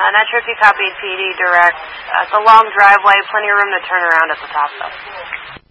Not sure if you copied PD direct. It's a long driveway, plenty of room to turn around at the top, though.